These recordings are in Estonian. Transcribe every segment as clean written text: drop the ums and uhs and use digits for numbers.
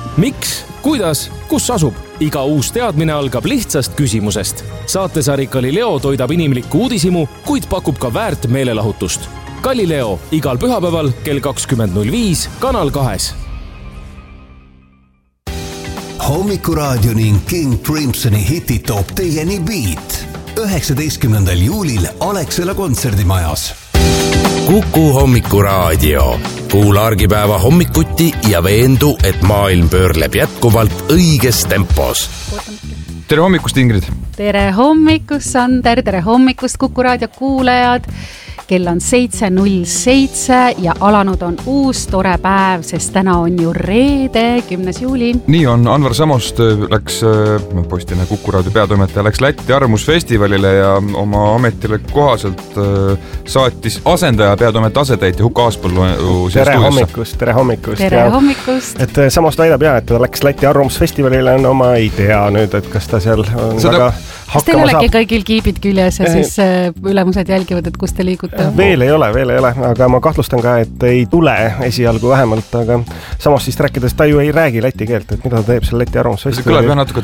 Miks, kuidas, kus asub? Iga uus teadmine algab lihtsast küsimusest. Saatesari Galileo toidab inimlikku uudishimu, kuid pakub ka väärt meelelahutust. Galileo igal pühapäeval kell 20.05 Kanal 2. Hommikuraadio ning King Crimsoni hitid toob teieni Beat 19. juulil Alexela kontserdimajas. Kuku Hommikuraadio. Kuula argipäeva hommikuti ja veendu, et maailm pöörleb jätkuvalt õiges tempos. Tere hommikust, Ingrid! Tere hommikust, Sander! Tere hommikust, Kuku Raadio kuulajad! Kell on 7.07 ja alanud on uus tore päev, sest täna on ju reede, 10. juuli. Nii on, Anvar Samost läks, Postimehe Kuku Raadio peatoimetaja, läks Lätti Arvamusfestivalile ja oma ametile kohaselt saatis asendaja peatoimetaja asetäitja Hukka Aaspõllu. Tere hommikust! Tere hommikust! Tere hommikust! Et Samost väidab et ta läks Lätti Arvamusfestivalile, no ma ei tea nüüd, et kas ta seal on väga kas teil olegi kõigil kiibid küljes ja siis ülemused jälgivad, et kus te liigute? Veel ei ole, aga ma kahtlustan ka, et ei tule esialgu vähemalt, aga Samost siis rääkides ta ju ei räägi läti keelt, et mida ta teeb seal Läti Arvamusfestivalil. See kõlab jah natuke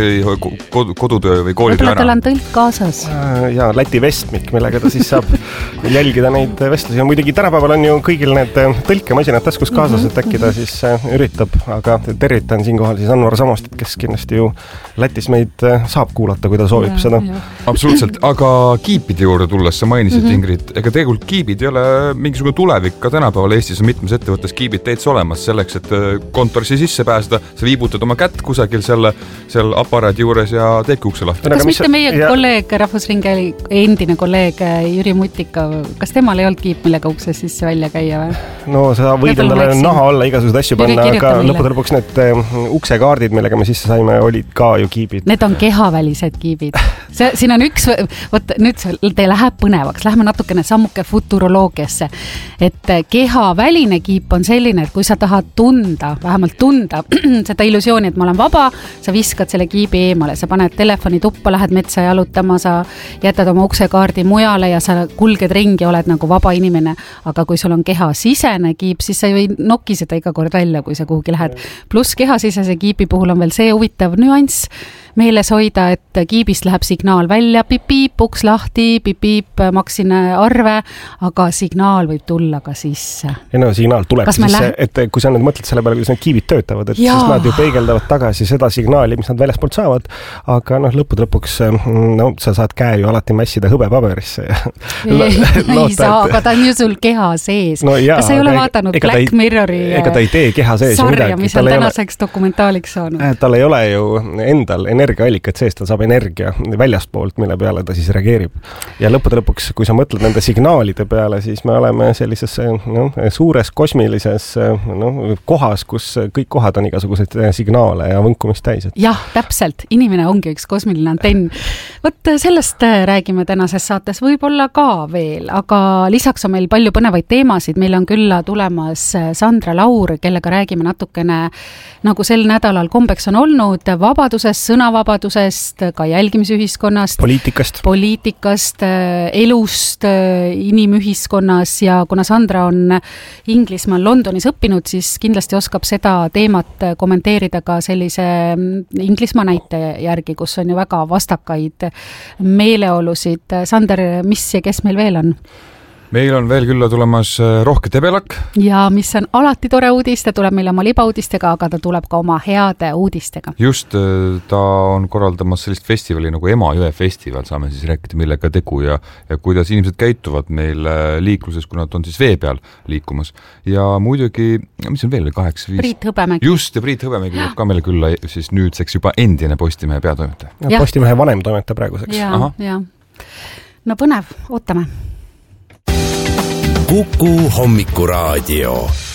koer kodutöö või koolitöö ära. Tal on tõlk kaasas. Ja Läti vestmik, millega ta siis saab jälgida neid vestlusi. Ja muidugi tänapäeval on ju kõigil need tõlkemasinad taskus kaasas, et äkki ta siis üritab, aga tervitan siinkohal siis Anvar Samost, kes kindlasti ju Lätis meid saab kuulata, kui ta soovib seda. Absoluutselt, aga kiipide juurde tulles sa mainisid, Ingrid, ega tegelikult kiibid ei ole mingisugune tulevik, ka tänapäeval Eestis on mitmes ettevõttes kiibid täitsa olemas selleks, et kontorisse sisse pääseda, sa viibutad oma kätt kusagil seal aparaadi juures ja teedki ukse lahti. Kas mitte meie kolleeg, Rahvusringhäälingu endine kolleeg Jüri Mutika, kas temal ei olnud kiip, millega ukse sisse välja käia või? No sa võid endale naha alla igasugused asju panna, aga lõppude lõpuks need uksekaardid, millega me sisse saime, olid ka ju kiibid. Need on kehavälised kiibid. Siin on üks, nüüd te läheb põnevaks, lähme natukene sammuke futuroloogiasse, et kehaväline kiip on selline, et kui sa tahad vähemalt tunda seda illusiooni, et ma olen vaba, sa viskad selle kiibi eemale, sa paned telefoni tuppa, lähed metsa jalutama, sa jätad oma uksekaardi mujale ja sa kulged ringi, oled nagu vaba inimene, aga kui sul on kehasisene kiip, siis sa ju ei noki seda iga kord välja, kui sa kuhugi lähed. Pluss kehasisese kiibi puhul on veel see huvitav nüanss meeles hoida, et kiibist läheb signaal välja, piip-piip, uks lahti, piip-piip, maksin arve, aga signaal võib tulla ka sisse. Ja no signaal tuleb sisse, et kui sa nüüd mõtled selle peale, kuidas need kiibid töötavad, et siis nad ju peegeldavad tagasi seda signaali, mis nad väljaspoolt saavad, aga lõppude lõpuks sa saad käe ju alati mässida hõbepaberisse. Ei saa, aga ta on ju sul keha sees. Kas sa ei ole vaadanud Black Mirrori sarja, mis on tänaseks dokumentaaliks saanud? Tal ei ole ju endal energiaallikad sees, ta saab energia väljaspoolt, mille peale ta siis reageerib. Ja lõppude lõpuks, kui sa mõtled nende signaalide peale, siis me oleme sellises suures kosmilises kohas, kus kõik kohad on igasuguseid signaale ja võnkumist täis. Jah, täpselt. Inimene ongi üks kosmiline antenn. Võt sellest räägime tänases saates võib-olla ka veel, aga lisaks on meil palju põnevaid teemasid. Meil on külla tulemas Sandra Laur, kellega räägime natukene, nagu sel nädalal kombeks on olnud, vabadusest, sõnavabadusest, ka jälgimisühiskonnast, poliitikast, elust inimühiskonnas ja kuna Sandra on Inglismaal Londonis õppinud, siis kindlasti oskab seda teemat kommenteerida ka sellise Inglismaa näite järgi, kus on ju väga vastakaid meeleolusid. Sander, mis ja kes meil veel on? Meil on veel külla tulemas Rohke Tebelak. Ja mis on alati tore uudis, ta tuleb meil oma libauudistega, aga ta tuleb ka oma heade uudistega. Just, ta on korraldamas sellist festivali nagu Emajõe festival, saame siis rääkida, millega tegu ja kuidas inimesed käituvad meil liikluses, kui nad on siis vee peal liikumas. Ja muidugi, mis on veel 8-5? Priit Hõbemägi. Just, ja Priit Hõbemägi tuleb ka meile külla siis nüüdseks juba endine Postimehe peatoimetaja. Postimehe vanem toimetaja praeguseks. Ja. No põnev, ootame. Kuku Hommikuraadio.